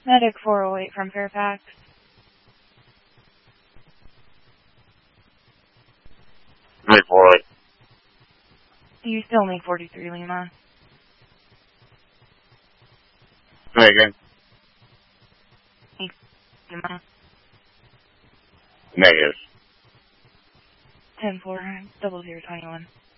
Medic 408 from Fairfax. Medic 408. You still need 43 Lima. Say again. Lima. Negative. 10-4, 0021.